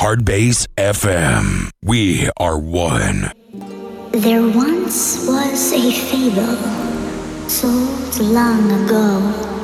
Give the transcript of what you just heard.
Hardbase FM. We are one. There once was a fable told long ago